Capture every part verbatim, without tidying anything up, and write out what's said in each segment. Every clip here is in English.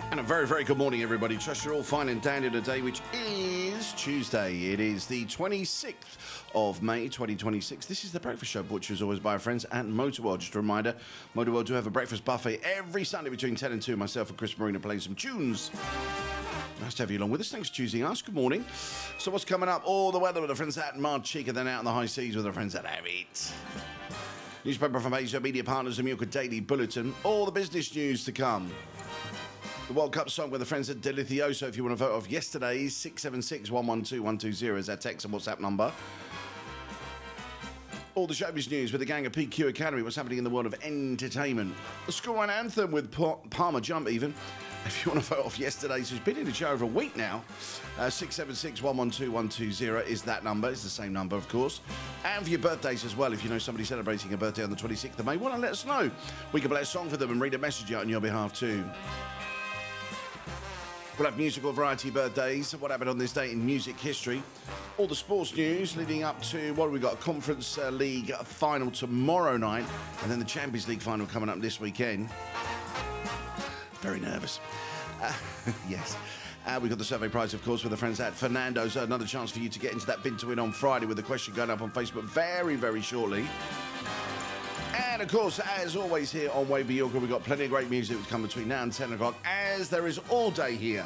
And a very, very good morning, everybody. Trust you're all fine and dandy today, which is Tuesday. It is the twenty-sixth of May, twenty twenty-six. This is The Breakfast Show, brought to you as always by our friends at Motorworld. Just a reminder, Motorworld do have a breakfast buffet every Sunday between ten and two. Myself and Chris Marina playing some tunes. Nice to have you along with us. Thanks for choosing us. Good morning. So what's coming up? All the weather with our friends at Marchica, then out in the high seas with our friends at Have It. Newspaper from Asia, media partners, the Milka Daily Bulletin. All the business news to come. The World Cup song with the friends at Delicioso. If you want to vote off yesterday's, six seven six, one one two, one two zero is our text and WhatsApp number. All the showbiz news with the gang of P Q Academy. What's happening in the world of entertainment. The school run anthem with pa- Palmer Jump even. If you want to vote off yesterday's, who's been in the show over a week now, uh, six seven six, one one two, one two zero is that number. It's the same number, of course. And for your birthdays as well, if you know somebody celebrating a birthday on the twenty-sixth of May, why not let us know? We can play a song for them and read a message out on your behalf too. We'll have musical variety birthdays, what happened on this day in music history, all the sports news leading up to, what have we got, Conference uh, League final tomorrow night, and then the Champions League final coming up this weekend. Very nervous. Uh, yes. Uh, we've got the survey prize, of course, with the friends at Fernando's. Another chance for you to get into that bin to win on Friday with the question going up on Facebook very, very shortly. And, of course, as always here on Wave Yorker, we've got plenty of great music to come between now and ten o'clock, as there is all day here.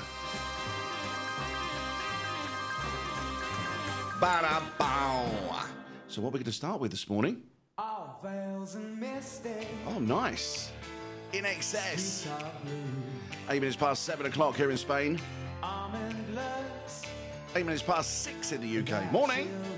Ba-da-bow. So what are we going to start with this morning? All veils and misty. Oh, nice. In Excess. Eight minutes past seven o'clock here in Spain. Eight minutes past six in the U K. Morning.